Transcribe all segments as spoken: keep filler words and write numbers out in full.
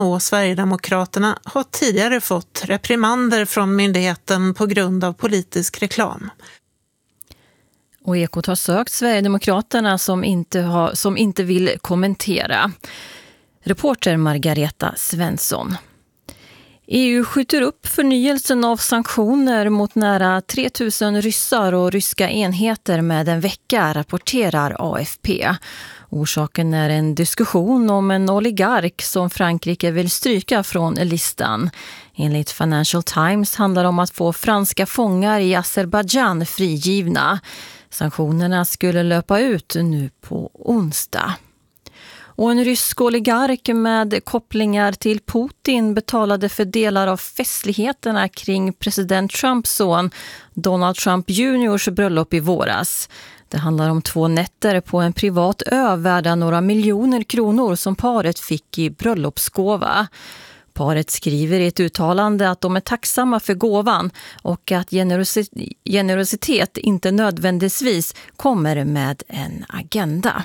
och Sverigedemokraterna har tidigare fått reprimander från myndigheten på grund av politisk reklam. Och Ekot har sökt Sverigedemokraterna som inte, har, som inte vill kommentera. Reporter Margareta Svensson. E U skjuter upp förnyelsen av sanktioner mot nära tre tusen ryssar och ryska enheter med en vecka, rapporterar A F P. Orsaken är en diskussion om en oligark som Frankrike vill stryka från listan. Enligt Financial Times handlar det om att få franska fångar i Azerbaijan frigivna. Sanktionerna skulle löpa ut nu på onsdag. Och en rysk oligark med kopplingar till Putin betalade för delar av festligheterna kring president Trumps son Donald Trump juniors bröllop i våras. Det handlar om två nätter på en privat ö värda några miljoner kronor som paret fick i bröllopsgåva. Paret skriver i ett uttalande att de är tacksamma för gåvan och att generositet inte nödvändigtvis kommer med en agenda.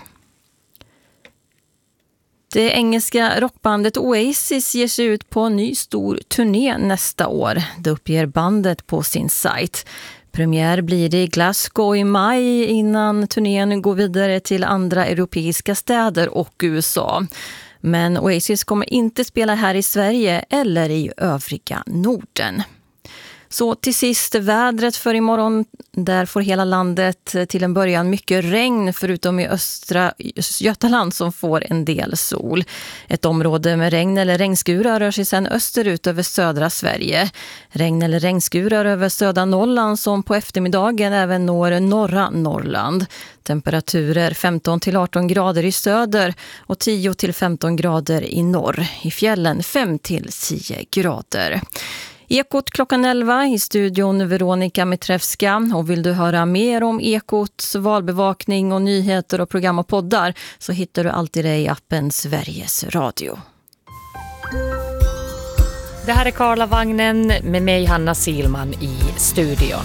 Det engelska rockbandet Oasis ger sig ut på en ny stor turné nästa år. Det uppger bandet på sin sajt. Premiär blir det i Glasgow i maj innan turnén går vidare till andra europeiska städer och U S A. Men Oasis kommer inte spela här i Sverige eller i övriga Norden. Så till sist vädret för imorgon. Där får hela landet till en början mycket regn förutom i östra Götaland som får en del sol. Ett område med regn eller regnskurar rör sig sedan österut över södra Sverige. Regn eller regnskurar över södra Norrland som på eftermiddagen även når norra Norrland. Temperaturer femton till arton grader i söder och tio till femton grader i norr. I fjällen fem till tio grader. Ekot klockan elva, i studion Veronica Mitrevska. Och vill du höra mer om Ekots valbevakning och nyheter och program och poddar så hittar du alltid det i appen Sveriges Radio. Det här är Karlavagnen med mig Hanna Silman i studion.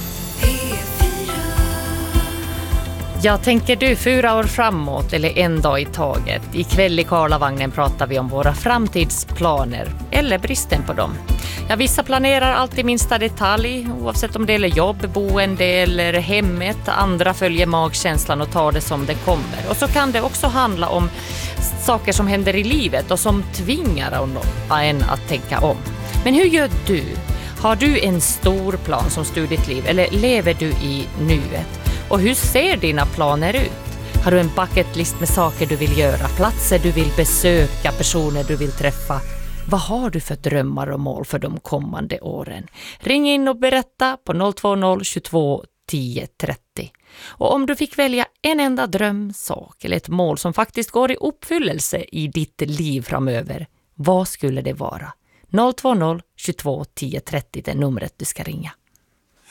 Jag tänker du fyra år framåt eller en dag i taget. Ikväll i Karlavagnen pratar vi om våra framtidsplaner eller bristen på dem. Ja, vissa planerar alltid minsta detalj oavsett om det är jobb, boende eller hemmet. Andra följer magkänslan och tar det som det kommer. Och så kan det också handla om saker som händer i livet och som tvingar en att tänka om. Men hur gör du? Har du en stor plan som styr ditt liv eller lever du i nuet? Och hur ser dina planer ut? Har du en bucketlist med saker du vill göra, platser du vill besöka, personer du vill träffa? Vad har du för drömmar och mål för de kommande åren? Ring in och berätta på noll två noll tjugotvå tio trettio. Och om du fick välja en enda drömsak eller ett mål som faktiskt går i uppfyllelse i ditt liv framöver, vad skulle det vara? noll två noll tjugotvå tio trettio är numret du ska ringa.